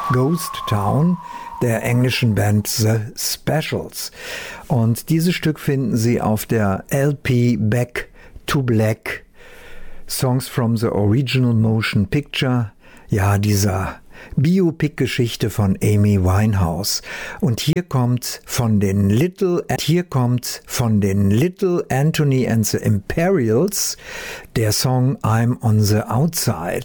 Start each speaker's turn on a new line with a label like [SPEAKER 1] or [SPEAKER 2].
[SPEAKER 1] Ghost Town der englischen Band The Specials. Und dieses Stück finden Sie auf der LP Back to Black, Songs from the Original Motion Picture, ja, dieser Biopic-Geschichte von Amy Winehouse. Und hier kommt von den Little Anthony and the Imperials der Song I'm on the Outside.